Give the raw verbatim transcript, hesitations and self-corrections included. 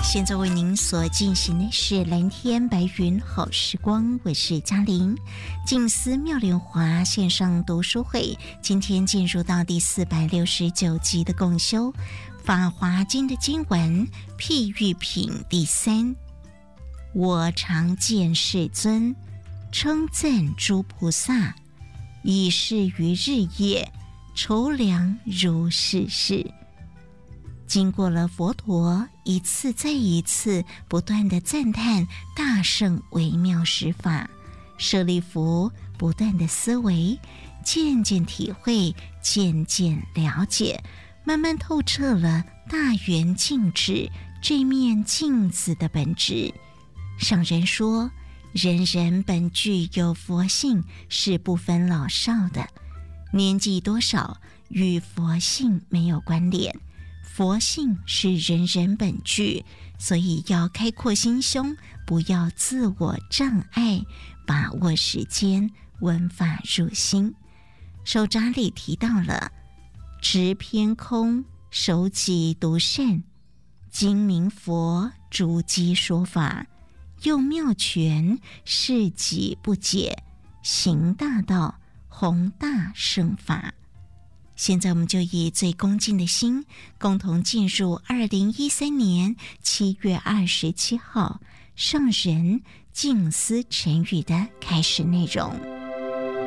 现在为您所进行的是蓝天白云好时光，我是嘉玲。静思妙莲华线上读书会今天进入到第四百六十九集的共修法华经的经文譬喻品第三。我常见世尊称赞诸菩萨，以是于日夜筹量如是事。经过了佛陀一次再一次不断的赞叹大圣微妙十法，舍利弗不断的思维，渐渐体会，渐渐了解，慢慢透彻了大圆镜智这面镜子的本质。上人说，人人本具有佛性，是不分老少的，年纪多少与佛性没有关联，佛性是人人本具，所以要开阔心胸，不要自我障碍，把握时间，闻法入心。手札里提到了持偏空，守己独善，精明佛逐机说法，用妙权示己不解，行大道，弘大圣法。现在我们就以最恭敬的心，共同进入二零一三年七月二十七号上人静思晨语的开始内容。